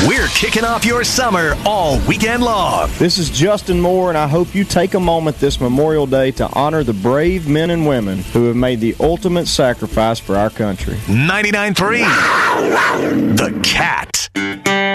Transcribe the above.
We're kicking off your summer all weekend long. This is Justin Moore, and I hope you take a moment this Memorial Day to honor the brave men and women who have made the ultimate sacrifice for our country. 99.3 The Cat.